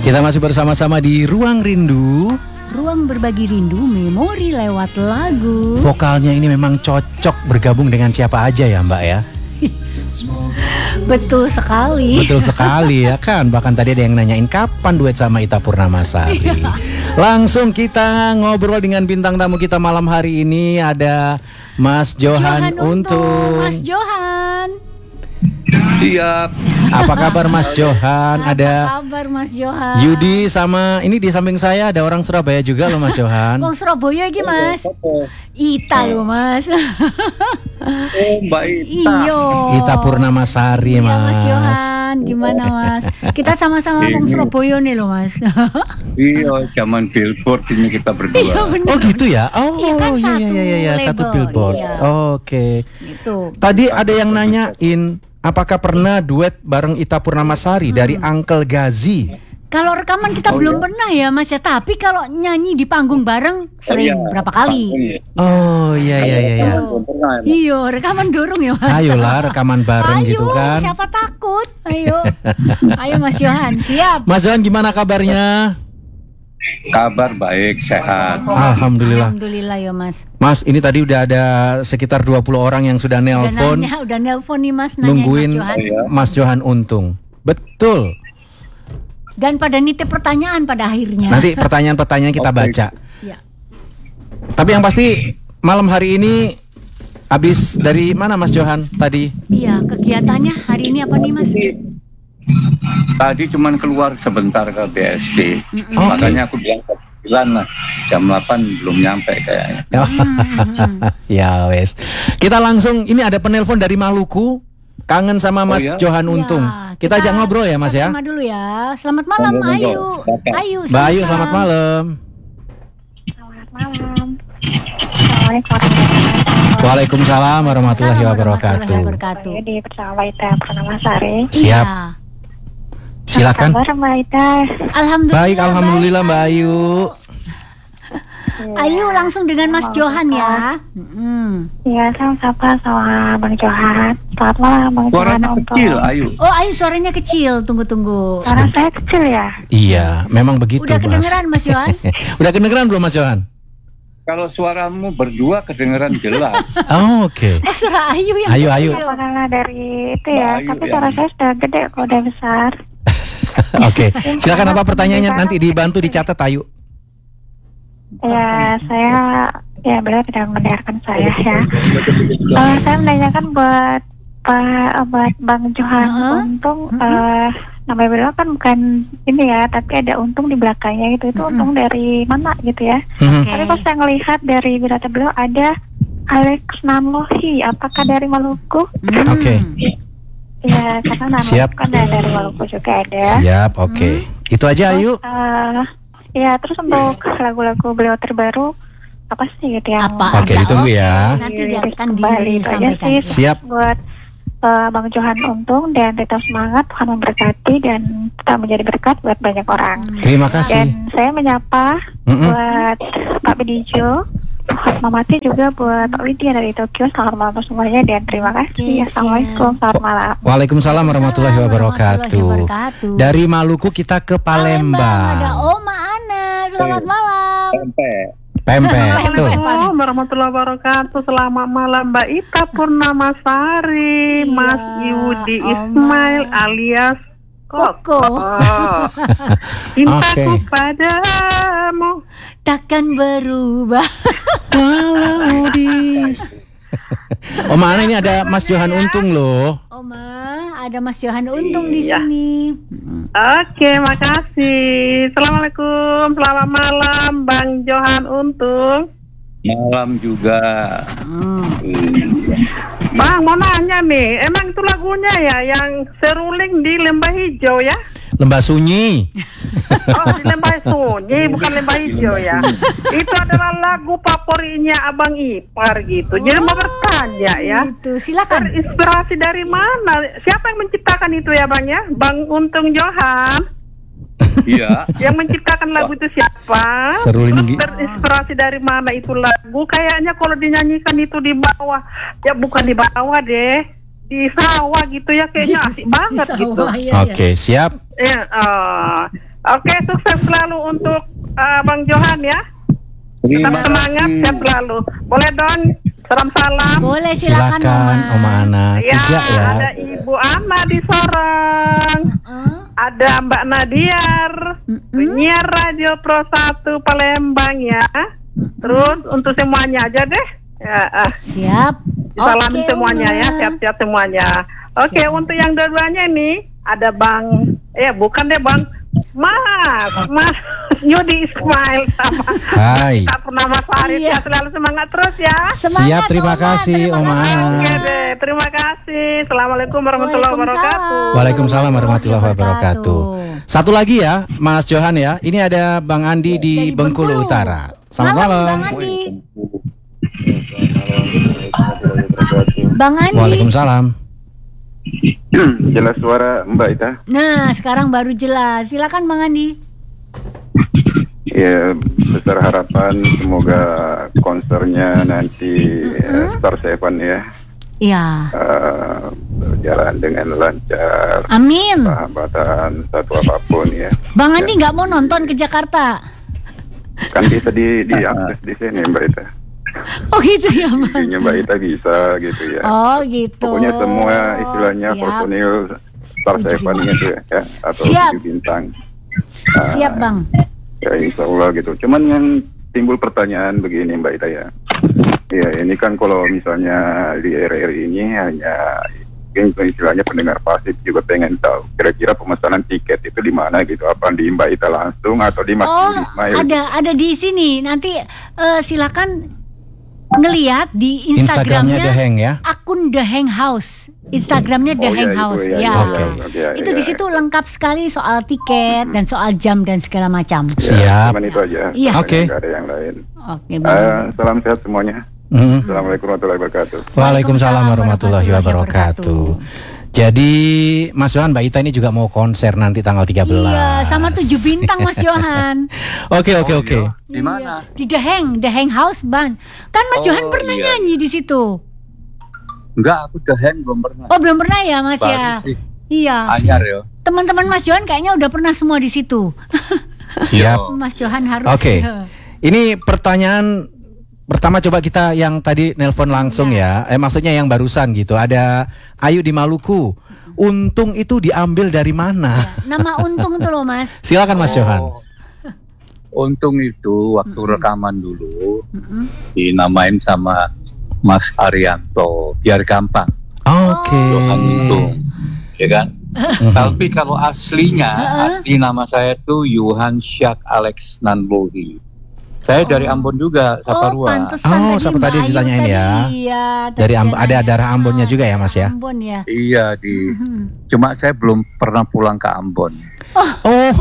Kita masih bersama-sama di Ruang Rindu. Ruang berbagi rindu, memori lewat lagu. Vokalnya ini memang cocok bergabung dengan siapa aja ya Mbak ya. Betul sekali. Betul sekali ya kan. Bahkan tadi ada yang nanyain kapan duet sama Ita Purnamasari. Langsung kita ngobrol dengan bintang tamu kita malam hari ini. Ada Mas Johan Untung. Mas Johan. Iya. Apa kabar Mas Johan? Apa kabar Mas Johan? Yudi sama ini di samping saya ada orang Surabaya juga loh Mas Johan. Wong Surabaya iki Mas. Ita loh Mas. Mbak Ita. Iyo. Ita Purnamasari Mas. Iya, Mas Johan, gimana Mas? Kita sama-sama wong Surabaya nih loh Mas. Iya, zaman billboard ini kita berdua. Iya bener. Oh gitu ya? Oh Iya kan, iya, satu label, billboard. iya. Oke. Gitu. Tadi ada yang nanyain apakah pernah duet bareng Ita Purnamasari dari Uncle Gazi? Kalau rekaman kita belum pernah ya Mas ya, tapi kalau nyanyi di panggung bareng sering berapa kali. Oh iya. Iya, rekaman dorong ya Mas. Ayolah rekaman bareng Ayo, gitu kan. siapa takut? Ayo. Ayo Mas Johan, siap. Mas Johan gimana kabarnya? Kabar baik, sehat. Alhamdulillah. Alhamdulillah ya Mas. Mas, ini tadi udah ada sekitar 20 orang yang sudah nelpon Udah nelpon nih Mas, nanyain nungguin Mas Johan. Mas Johan Untung. Betul. Dan pada nitip pertanyaan pada akhirnya. Nanti pertanyaan-pertanyaan kita baca. Ya. Tapi yang pasti malam hari ini habis dari mana Mas Johan tadi? Iya, kegiatannya hari ini apa nih Mas? Tadi cuman keluar sebentar ke BSD. Makanya aku bilang ke 9 lah. Jam 8 belum nyampe kayaknya. Ya wes. Kita langsung ini ada penelpon dari Maluku. Kangen sama Mas ya? Johan Untung. Kita ajak ngobrol ya Mas ya. Sama dulu ya. Selamat malam Monggo. Ayu. Ayu. Mbak Ayu selamat malam. Selamat malam. Assalamualaikum Waalaikumsalam warahmatullahi wabarakatuh. Saya di bersama Ita Purnamasari. Siap. Iya. Silakan. Apa kabar Mbak Ita? Alhamdulillah. Baik, alhamdulillah Mbak Ayu. Ayu langsung dengan Mas Johan ya. Iya, saya sapa sama Bang Johan. Selamat malam Bang Johan. Suaranya kecil, Ayu. Oh Ayu suaranya kecil. Tunggu. Suara saya kecil ya? Iya, memang begitu Udah Mas. kedengeran Mas Johan? Udah kedengeran belum Mas Johan? Kalau suaramu berdua kedengeran jelas. Oh, oke. Oh suara Ayu yang Ayu, kecil. Ayu. Karena dari itu ya, Mbak Ayu, tapi ya. suara saya sudah gede kok, udah besar. Oke. Silakan apa pertanyaannya nanti dibantu dicatat Ayu. Ya, beliau tidak mendengarkan saya ya. Saya menanyakan buat Bang Johan Untung. Nama beliau kan bukan ini ya, tapi ada Untung di belakangnya gitu. Itu Untung dari mana gitu ya? Tapi pas saya ngelihat dari berita beliau ada Alex Nanlohi. Apakah dari Maluku? Oke. Ya, karena nama Siap. kan dari Maluku juga ada. Siap, oke. Itu aja Ayu. Ya, terus untuk lagu-lagu beliau terbaru apa sih gitu yang Apa? Oke, ditunggu ya. Nanti dia akan kembali itu aja disampaikan. sih. Siap. Buat Bang Johan Untung dan tetap semangat, Tuhan memberkati dan tetap menjadi berkat buat banyak orang. Terima kasih. Dan saya menyapa buat Pak Bedijo, Pak Mamati juga buat Pak Widya dari Tokyo. Selamat malam semuanya dan terima kasih. Oke, Assalamualaikum, selamat malam. Waalaikumsalam warahmatullahi wabarakatuh. wabarakatuh. Dari Maluku kita ke Ada Palembang. Oma Ana. Selamat malam. Pempek. Tuh. Assalamualaikum warahmatullahi wabarakatuh. Selamat malam Mbak Ita Purnamasari, Iya, Mas Yudi Oma. Ismail alias Koko. Cintaku Oke. padamu. Takkan berubah. Walau di. Oh mana ini ada Mas Johan Untung loh. Oma, ada Mas Johan Untung di Iya. sini. Oke, makasih. Assalamualaikum, selamat malam Bang Johan Untung. Malam juga. Bang, mau nanya nih, emang itu lagunya ya yang seruling di Lembah Hijau ya? Lembah Sunyi. Oh, di Lembah Sunyi, bukan Lembah Hijau ya. Itu adalah lagu favoritnya Abang Ipar gitu. Jadi mau bertanya ya, Itu silakan. terinspirasi dari mana? Siapa yang menciptakan itu ya Bang ya? Bang Untung Johan. Iya. Yang menciptakan lagu itu siapa? Seruling Terus terinspirasi dari mana itu lagu? Kayaknya kalau dinyanyikan itu di bawah, ya bukan di bawah deh, di sawah gitu ya, kayaknya asik banget Di gitu. sawah, ya, Oke, siap. Ya, Oke, sukses selalu untuk Bang Johan ya. Tetap Terima semangat, kasih. sehat selalu. Boleh dong, salam-salam. Boleh silakan Oma Ana. Ya, Tiga ya. ada Ibu Ana di Sorong. Ada Mbak Nadiar, penyiar Radio Pro 1 Palembang ya. Terus untuk semuanya aja deh. Ya, Siap. salamin Oke, semuanya Oma. ya, siap-siap semuanya. Oke, untuk yang dua-duanya nih ada Bang, bukan deh Bang, Mas Yudi Ismail sama Hai. Kak Purnama Sari. Iya. Ya, selalu semangat terus ya. Semangat, Siap, terima Oma. kasih, Terima Oma. kasih. Oke deh, terima kasih. Assalamualaikum warahmatullahi wabarakatuh. Waalaikumsalam warahmatullahi wabarakatuh. Satu lagi ya, Mas Johan ya. Ini ada Bang Andi di Dari Bengkulu Bengkulu. Utara. Selamat Bang malam. Andi. Bang Andi. Waalaikumsalam. Jelas suara Mbak Ita? Nah, sekarang baru jelas. Silakan Bang Andi. Ya, besar harapan semoga konsernya nanti Star Seven ya Iya. berjalan dengan lancar, Amin. sahabatan satu apapun ya. Bang Andi nggak mau nonton ke Jakarta? Kan bisa diakses di sini Mbak Ita. Oh gitu ya Bang. Intinya Mbak Ita bisa gitu ya. Oh gitu. Pokoknya semua istilahnya Siap. personil Star Seven gitu ya, atau Siap. 7 bintang. Siap Bang. Ya insya Allah gitu. Cuman yang timbul pertanyaan begini Mbak Ita ya. Ya ini kan kalau misalnya di RRI ini hanya mungkin istilahnya pendengar pasif juga pengen tahu kira-kira pemesanan tiket itu di mana gitu. Apa di Mbak Ita langsung atau di Mas Oh, Yudi Ismail? ada di sini. Nanti silakan ngelihat di Instagramnya The Instagramnya Hang ya. akun The Hang House. Instagramnya The Oh, Hang ya, itu House. ya, Ya. Oke. Itu di situ lengkap sekali soal tiket dan soal jam dan segala macam. Siap. Cuman itu aja. Iya. Oke. Nggak ada yang lain. Oke, Bang. Salam sehat semuanya. Assalamualaikum warahmatullahi wabarakatuh. Waalaikumsalam warahmatullahi wabarakatuh. Jadi Mas Johan, Mbak Ita ini juga mau konser nanti tanggal 13. Iya, sama 7 bintang Mas Johan. Oke. Di mana? Di The Hang House, Bang. Kan Mas Oh, Johan pernah iya. nyanyi di situ. Enggak, aku The Hand belum pernah. Oh, belum pernah ya, Mas Baru ya? sih. Iya. Anyar ya. Teman-teman Mas Johan kayaknya udah pernah semua di situ. Siap. Mas Johan harus. Oke. Ini pertanyaan pertama, coba kita yang tadi nelpon langsung ya. Maksudnya yang barusan gitu. Ada Ayu di Maluku. Untung itu diambil dari mana? Nama Untung tuh loh, Mas. Silakan Mas Johan. Untung itu waktu rekaman dulu dinamain sama Mas Arianto biar gampang. Oke. Johan Untung, ya kan? Tapi kalau asli nama saya tuh Johan Syak Alex Nanlohi. Saya dari Ambon juga, Saparua. Pantesan siapa tadi Mbak Ayu ditanyain tadi, ya? Iya, Dari tadi dia ada nanya. darah Ambonnya juga ya, Mas ya? Ambon ya. Iya cuma saya belum pernah pulang ke Ambon. Oh.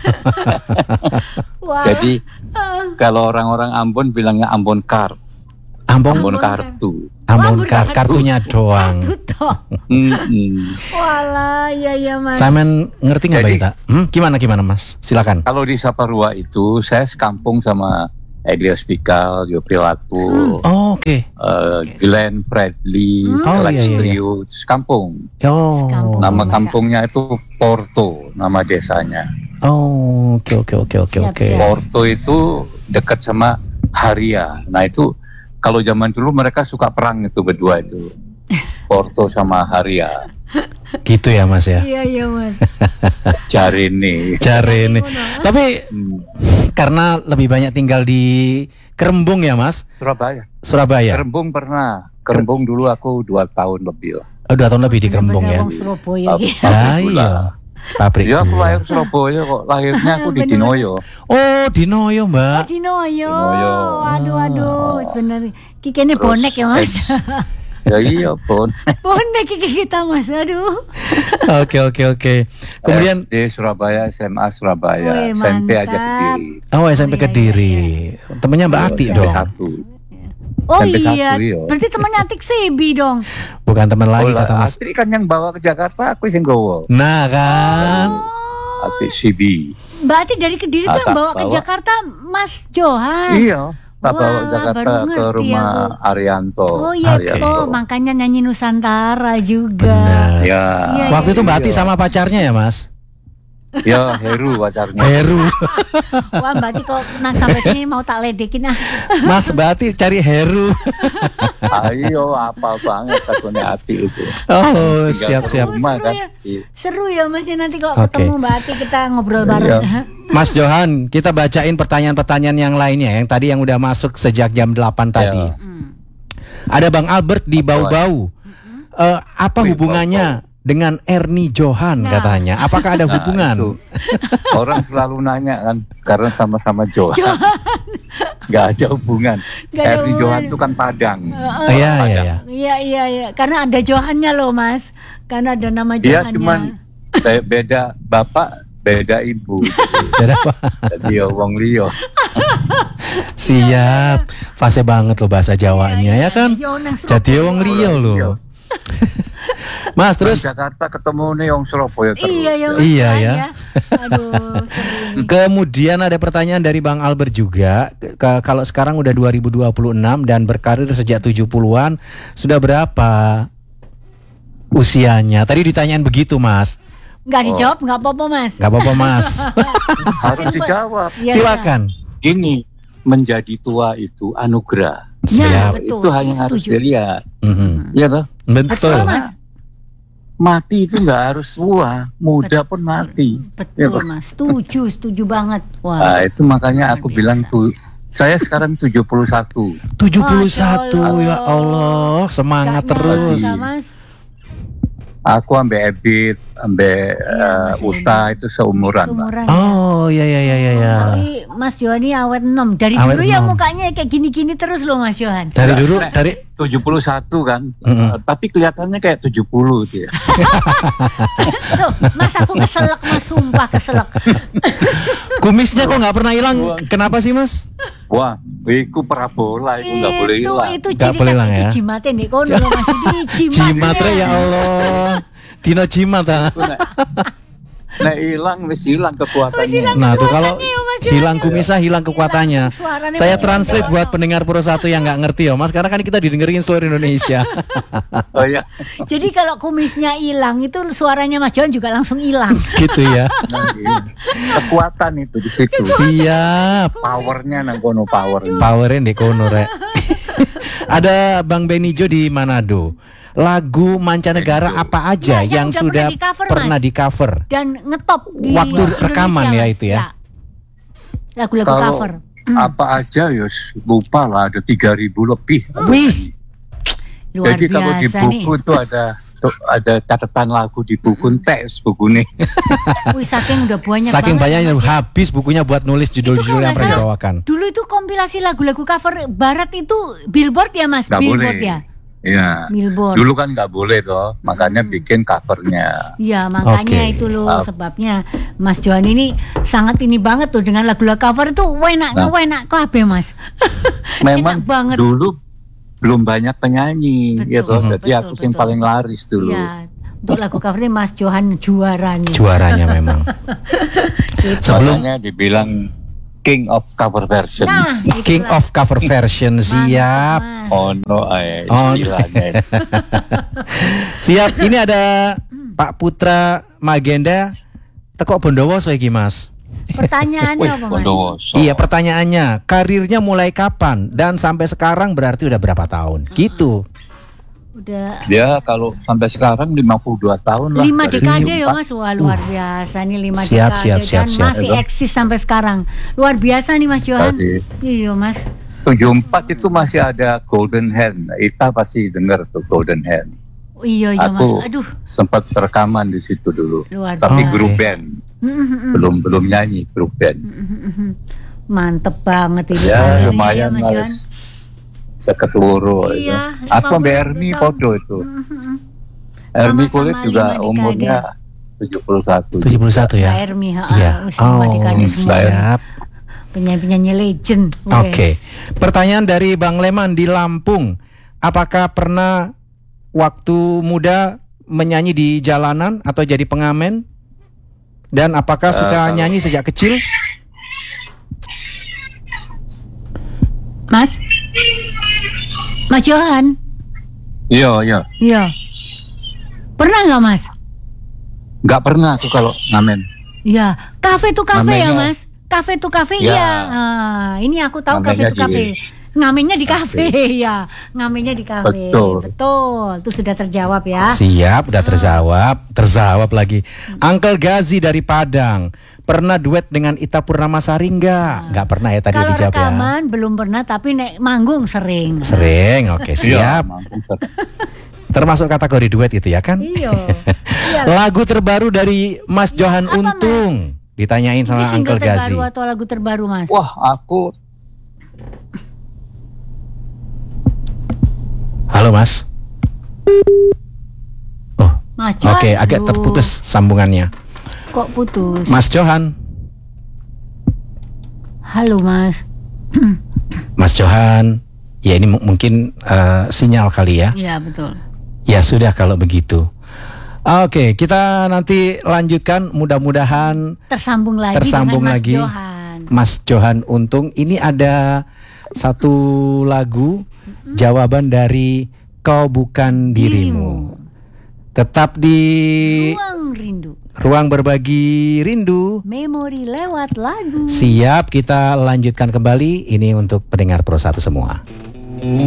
Wah. Jadi kalau orang-orang Ambon bilangnya Ambon Kar, Ambon kartu. Ambon kartunya doang. Kartu toh. Walah, ya Mas. Samen ngerti nggak Mbak Jadi- Ita? Gimana Mas? Silakan. Kalau di Saparua itu saya sekampung sama Elios Pikal, Yopi Latu, Oh, oke. Glenn Fredly, Oh, Alex iya, iya. Trio, sekampung. Oh. Sekampung. Nama mereka. kampungnya itu Porto, nama desanya. Oh, oke. Siap. Porto itu dekat sama Haria. Nah itu kalau zaman dulu mereka suka perang itu berdua itu. Porto sama Haria. Gitu ya Mas ya. Iya Mas. Jarene. Cari ini. Tapi karena lebih banyak tinggal di Kerembung ya Mas, Surabaya. Surabaya. Kerembung pernah. Kerembung dulu aku 2 tahun lebih lah. Oh, 2 tahun lebih di Kerembung ya. Bener-bener wong Surabaya gitu. Ah, Pabrik iya. gula. Pabrik. Ya aku gula. lahir Surabaya kok. Lahirnya aku di Bener. Dinoyo. Oh, di Noyo, Mbak. Dinoyo. Dinoyo. Aduh, bener. Kikene bonek ya Mas. Ya iya pun. Bonek kiki kita Mas. Aduh. Oke. Kemudian SD Surabaya, SMA Surabaya, Wih, SMP aja mantap. Kediri. SMP Kediri. Temennya Mbak Ati SMP dong. 1. Oh Sampai iya. satu, iya. Berarti temannya Atik Sebi dong. Bukan teman lagi kata Mas. Astri kan yang bawa ke Jakarta, aku yang gowo. Nah kan. Ati Sibi. Mbak Ati dari Kediri tuh yang Tak bawa ke bawa. Jakarta Mas Johan. Iya, tak bawa Wah, ke Jakarta baru ke ngerti rumah aku. Arianto. Oh iya, Arianto. oh makanya nyanyi Nusantara juga. Benar. Ya. Iya, Waktu itu Mbak Ati iya. sama pacarnya ya Mas? Ya, Heru pacarnya. Heru. Wah, berarti kalau nang sampai sini mau tak ledekin ah. Mas berarti cari Heru. Ayo, apa banget takutnya Ati itu. Oh, Tinggal siap. rumah Seru kan. ya. Seru ya Mas ya, nanti kalau Oke. ketemu Mbak Ati kita ngobrol bareng. Iya. Mas Johan, kita bacain pertanyaan-pertanyaan yang lainnya yang tadi yang udah masuk sejak jam 8 tadi. Ya. Ada Bang Albert di Bau-Bau. Apa Wih, hubungannya dengan Ernie Johan Nah. katanya? Apakah ada hubungan? Itu. Orang selalu nanya kan, karena sama-sama Johan. Gak ada hubungan. Nggak ada Ernie hubungan. Johan itu kan Padang. Iya. Iya. Karena ada Johannya loh Mas. Karena ada nama Dia Johannya. cuman beda bapak, beda ibu. Beda apa? Jadi ya wong liya. Siap. Fase banget loh bahasa Jawanya ya kan? Iya, nang Jadi wong liya loh. Mas terus Jakarta ketemu nih wong Surabaya terus. Iya ya Mas. Iya, ya. Aduh, seru ini. kemudian ada pertanyaan dari Bang Albert juga. Kalau sekarang udah 2026 dan berkarir sejak 70-an, sudah berapa usianya? Tadi ditanyain begitu, Mas. Nggak dijawab, nggak apa-apa Mas. Gak apa-apa, Mas. Harus dijawab. Iya, Silakan. Gini, menjadi tua itu anugerah. Ya, Siap. betul. Itu hanya harus Setuju. dilihat. Mhm. Iya toh? Betul. Betul Mas. Mati itu nggak harus tua, muda pun mati. Betul Iya, Mas. Setuju banget. Nah, Wah. itu makanya aku Luar bilang biasa. tuh, saya sekarang 71. 71 ya Masya Allah, semangat Nggak terus. nyangka, Mas. Aku ambek Ebit, ambek masih Uta itu seumuran. Pak. Seumuran ya. Oh, ya. Tapi Mas Johan ini awet 6. Dari Awet dulu ya 6. mukanya kayak gini-gini terus loh Mas Johan. Dari dulu Nah, dari 71 kan, Mm-mm. tapi kelihatannya kayak 70 gitu ya. Tuh, Mas aku keselak Mas, sumpah keselak. kumisnya kok nggak pernah hilang. Kenapa sih, Mas? Wah, iku parabola, iku nggak boleh hilang. Itu Nggak ciri boleh khas hilang itu ya. jimatnya nih. Kau dulu Mas ini Jimat ya Allah. Dino jimat ah. Nah, hilang, wis hilang kekuatannya. Nah tuh kalau Kekuatannya ya, Mas Johan. hilang kumisnya hilang kekuatannya. Suaranya Saya Mas translate Johan. buat pendengar Pro 1 yang nggak ngerti ya Mas, karena kan kita didengerin seluruh Indonesia. Oh ya, Jadi kalau kumisnya hilang itu suaranya Mas Johan juga langsung hilang. Gitu ya. nah, iya. Kekuatan itu di situ. Siap. Powernya nang kono powernya. Powerin di kono rek. Ada Bang Benijo di Manado. Lagu mancanegara Benijo. apa aja Ya, yang yang udah sudah pernah di-cover, pernah Mas. di cover? Dan ngetop di Waktu Indonesia, rekaman ya Mas. itu ya? Lagu-lagu Kalau cover. apa aja ya lupa lah, ada 3.000 lebih. Wih, Luar Jadi kalau di biasa buku nih. itu ada catatan lagu di buku teks buku nih. Wih, saking udah banyak saking banget, banyaknya Mas, ya. habis bukunya buat nulis judul-judul Itu yang kalau pernah nggak dibawakan. Dulu itu kompilasi lagu-lagu cover barat itu Billboard ya Mas? Nggak Billboard boleh. ya? Iya. Billboard. Dulu kan nggak boleh toh, makanya bikin covernya. Iya, makanya Oke. itu loh Ah. sebabnya Mas Johan ini sangat ini banget tuh dengan lagu-lagu cover itu enak, Nah. enak kabeh Mas. Memang Enak banget. dulu belum banyak penyanyi, Betul, gitu. Jadi betul, aku yang betul. paling laris dulu. Iya, untuk lagu covernya Mas Johan juaranya. Juaranya memang. Gitu. Sebelum Makanya dibilang King of Cover Version. Nah, King itulah. of Cover Version siap. Mantap, Mas. Oh no, istilahnya. Siap. Ini ada Pak Putra Magenda teko Bondowoso iki Mas. Pertanyaannya apa Mas? Bondowoso. Iya, pertanyaannya, karirnya mulai kapan dan sampai sekarang berarti udah berapa tahun? Gitu. Udah Dia kalau sampai sekarang 52 tahun lah. 5 dari dekade ya 74. Mas. Wah, luar biasa nih 5 Siap, dekade siap, dan siap. masih Itu. eksis sampai sekarang. Luar biasa nih Mas Johan. Tadi. Iya Mas. 74 itu masih ada Golden Hand. Ita pasti dengar tuh Golden Hand. Oh, iya Mas. Aku Aduh, sempat rekaman di situ dulu. luar Tapi biasa. grup band, belum nyanyi grup band. Mantep banget ini. Ya karirnya lumayan Mas Johan. harus seket loro. Iya, itu. Aku sama 50 Erni tahun. podo itu. Erni Sama-sama kulit juga 5 dekade. umurnya 71. 71 ya. Mbak Ermi, Iya. semua dekade semua. siap. Penyanyi-penyanyi legend. Oke. Pertanyaan dari Bang Leman di Lampung. Apakah pernah waktu muda menyanyi di jalanan atau jadi pengamen? Dan apakah suka kalau- nyanyi sejak kecil? Mas? Mas Johan? Iya, iya. Iya. Pernah nggak Mas? Nggak pernah aku kalau ngamen. Ya, kafe tuh kafe ya Ngamennya- Mas. Kafe tuh kafe Ya. iya. Ini aku tahu kafe Ngamennya tuh kafe. Ngamennya di kafe ya. Ngamennya di kafe. Betul. Betul. Itu sudah terjawab ya. Siap, udah terjawab lagi. Uncle Gazi dari Padang. Pernah duet dengan Ita Purnamasari enggak? Enggak pernah ya tadi Kalau dijawab ya. rekaman belum pernah tapi manggung sering. Sering, oke siap. Termasuk kategori duet itu ya kan? Iya. Iya. Lagu terbaru dari Mas Johan apa, Mas? Untung. Ditanyain Ini sama single Uncle Gazi. terbaru atau lagu terbaru Mas? Wah, aku Halo Mas. Oh, Mas Johan. oke, agak Aduh, terputus sambungannya. Kok putus? Mas Johan. Halo Mas. Mas Johan. Ya ini mungkin sinyal kali ya. Iya betul. Ya sudah kalau begitu. Oke, kita nanti lanjutkan. Mudah-mudahan Tersambung lagi Tersambung dengan Mas lagi. Johan. Mas Johan Untung. Ini ada satu lagu jawaban dari Kau Bukan Dirimu. Tetap di Ruang rindu. Ruang Berbagi Rindu. Memori lewat lagu. Siap, kita lanjutkan kembali. Ini untuk pendengar Pro 1 semua.